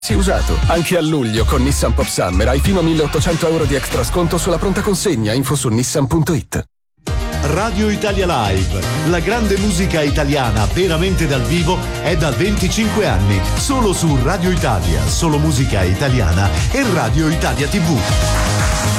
Si usato. Anche a luglio con Nissan Pop Summer hai fino a 1.800 euro di extra sconto sulla pronta consegna. Info su nissan.it. Radio Italia Live, la grande musica italiana veramente dal vivo è da 25 anni, solo su Radio Italia, solo musica italiana e Radio Italia TV.